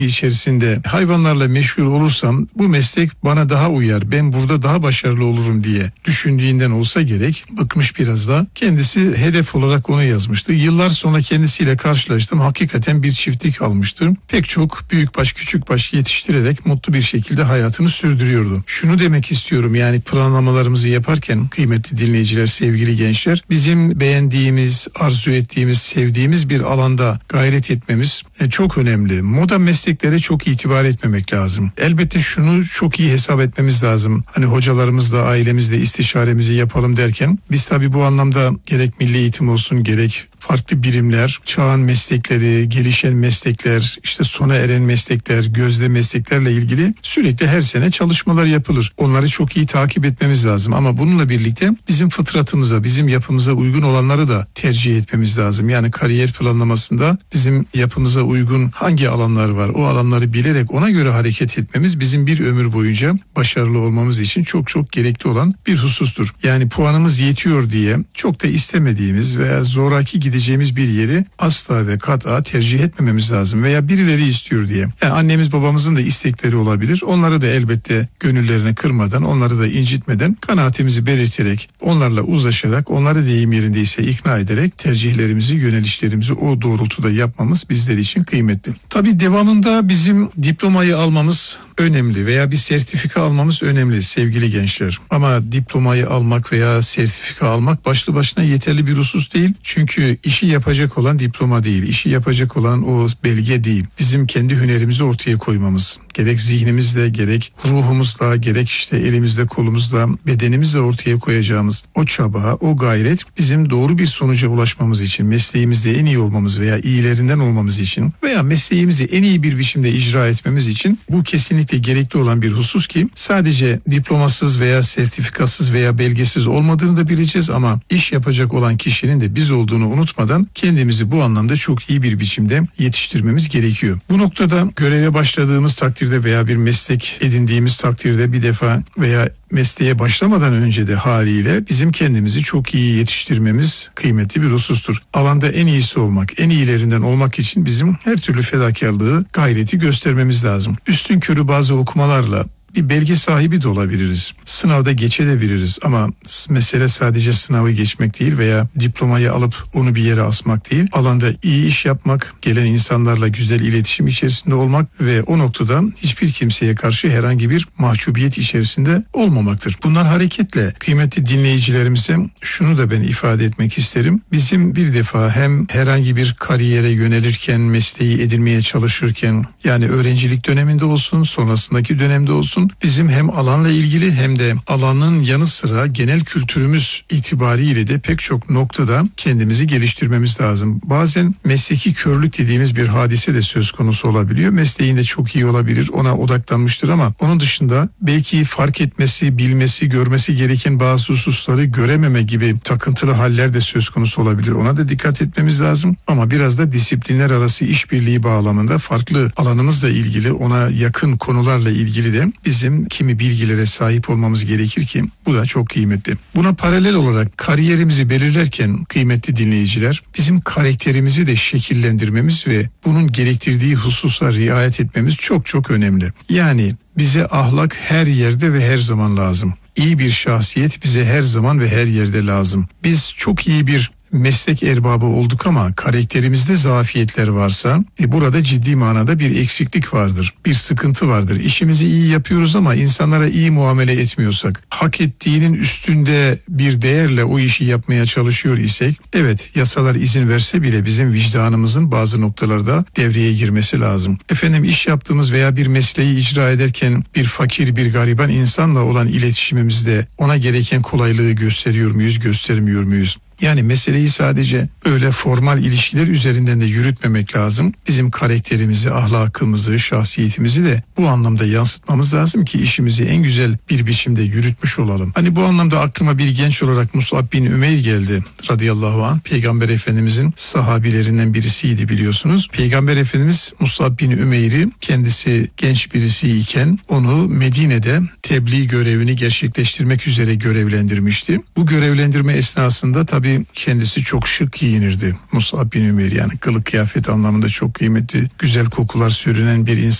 içerisinde hayvanlarla meşgul olursam bu meslek bana daha uyar, ben burada daha başarılı olurum diye düşündüğünden olsa gerek, bıkmış biraz da, kendisi hedef olarak onu yazmıştı. Yıllar sonra kendisiyle karşılaştım. Hakikaten bir çiftlik almıştı. Pek çok büyükbaş küçükbaş yetiştirerek mutlu bir şekilde hayatını sürdürüyordu. Şunu demek istiyorum, yani planlamalarımızı yaparken kıymetli dinleyiciler, sevgili gençler, bizim beğendiğimiz, arzu ettiğimiz, sevdiğimiz bir alanda gayret etmemiz çok önemli. Moda mesleklere çok itibar etmemek lazım. Elbette şunu çok iyi hesap etmemiz lazım. Hani hocalarımızla, ailemizle istişaremizi yapalım derken biz tabii bu anlamda gerek milli eğitim olsun, gerek farklı birimler, çağın meslekleri, gelişen meslekler, işte sona eren meslekler, gözde mesleklerle ilgili sürekli her sene çalışmalar yapılır. Onları çok iyi takip etmemiz lazım ama bununla birlikte bizim fıtratımıza, bizim yapımıza uygun olanları da tercih etmemiz lazım. Yani kariyer planlamasında bizim yapımıza uygun hangi alanlar var, o alanları bilerek ona göre hareket etmemiz bizim bir ömür boyunca başarılı olmamız için çok çok gerekli olan bir husustur. Yani puanımız yetiyor diye çok da istemediğimiz veya zoraki gideceğimiz bir yeri asla ve kat'a tercih etmememiz lazım veya birileri istiyor diye. Yani annemiz babamızın da istekleri olabilir. Onları da elbette gönüllerini kırmadan, onları da incitmeden kanaatimizi belirterek, onlarla uzlaşarak, onları deyim yerindeyse ikna ederek tercihlerimizi, yönelişlerimizi o doğrultuda yapmamız bizler için kıymetli. Tabii devamında bizim diplomayı almamız önemli veya bir sertifika almamız önemli sevgili gençler. Ama diplomayı almak veya sertifika almak başlı başına yeterli bir husus değil. Çünkü işi yapacak olan diploma değil, işi yapacak olan o belge değil. Bizim kendi hünerimizi ortaya koymamız, gerek zihnimizle, gerek ruhumuzla, gerek işte elimizle, kolumuzla, bedenimizle ortaya koyacağımız o çaba, o gayret bizim doğru bir sonuca ulaşmamız için, mesleğimizde en iyi olmamız veya iyilerinden olmamız için veya mesleğimizi en iyi bir biçimde icra etmemiz için bu kesinlikle gerekli olan bir husus ki sadece diplomasız veya sertifikasız veya belgesiz olmadığını da bileceğiz ama iş yapacak olan kişinin de biz olduğunu unutmadan kendimizi bu anlamda çok iyi bir biçimde yetiştirmemiz gerekiyor. Bu noktada göreve başladığımız takdirde veya bir meslek edindiğimiz takdirde bir defa veya mesleğe başlamadan önce de haliyle bizim kendimizi çok iyi yetiştirmemiz kıymetli bir husustur. Alanda en iyisi olmak, en iyilerinden olmak için bizim her türlü fedakarlığı, gayreti göstermemiz lazım. Üstünkörü bazı okumalarla bir belge sahibi de olabiliriz. Sınavda geçebiliriz ama mesele sadece sınavı geçmek değil veya diplomayı alıp onu bir yere asmak değil. Alanda iyi iş yapmak, gelen insanlarla güzel iletişim içerisinde olmak ve o noktada hiçbir kimseye karşı herhangi bir mahcubiyet içerisinde olmamaktır. Bundan hareketle kıymetli dinleyicilerimize şunu da ben ifade etmek isterim. Bizim bir defa hem herhangi bir kariyere yönelirken, mesleği edinmeye çalışırken, yani öğrencilik döneminde olsun, sonrasındaki dönemde olsun, bizim hem alanla ilgili hem de alanın yanı sıra genel kültürümüz itibariyle de pek çok noktada kendimizi geliştirmemiz lazım. Bazen mesleki körlük dediğimiz bir hadise de söz konusu olabiliyor. Mesleğinde çok iyi olabilir, ona odaklanmıştır ama onun dışında belki fark etmesi, bilmesi, görmesi gereken bazı hususları görememe gibi takıntılı haller de söz konusu olabilir. Ona da dikkat etmemiz lazım ama biraz da disiplinler arası işbirliği bağlamında farklı alanımızla ilgili, ona yakın konularla ilgili de bizim kimi bilgilere sahip olmamız gerekir ki bu da çok kıymetli. Buna paralel olarak kariyerimizi belirlerken kıymetli dinleyiciler, bizim karakterimizi de şekillendirmemiz ve bunun gerektirdiği hususa riayet etmemiz çok çok önemli. Yani bize ahlak her yerde ve her zaman lazım. İyi bir şahsiyet bize her zaman ve her yerde lazım. Biz çok iyi bir meslek erbabı olduk ama karakterimizde zafiyetler varsa burada ciddi manada bir eksiklik vardır, bir sıkıntı vardır. İşimizi iyi yapıyoruz ama insanlara iyi muamele etmiyorsak, hak ettiğinin üstünde bir değerle o işi yapmaya çalışıyor isek, evet yasalar izin verse bile bizim vicdanımızın bazı noktalarda devreye girmesi lazım. Efendim iş yaptığımız veya bir mesleği icra ederken bir fakir, bir gariban insanla olan iletişimimizde ona gereken kolaylığı gösteriyor muyuz, göstermiyor muyuz? Yani meseleyi sadece öyle formal ilişkiler üzerinden de yürütmemek lazım. Bizim karakterimizi, ahlakımızı, şahsiyetimizi de bu anlamda yansıtmamız lazım ki işimizi en güzel bir biçimde yürütmüş olalım. Hani bu anlamda aklıma bir genç olarak Mus'ab bin Ümeyr geldi radıyallahu anh. Peygamber Efendimizin sahabilerinden birisiydi biliyorsunuz. Peygamber Efendimiz Mus'ab bin Ümeyr'i kendisi genç birisi iken onu Medine'de tebliğ görevini gerçekleştirmek üzere görevlendirmişti. Bu görevlendirme esnasında tabii tabii kendisi çok şık giyinirdi. Mus'ab bin Ümeyr, yani kılık kıyafet anlamında çok kıymetli, güzel kokular sürünen bir insan.